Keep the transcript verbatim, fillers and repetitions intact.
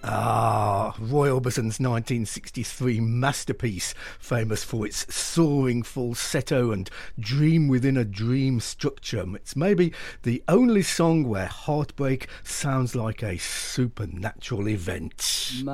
Ah, Roy Orbison's nineteen sixty-three masterpiece, famous for its soaring falsetto and dream within a dream structure. It's maybe the only song where heartbreak sounds like a supernatural event.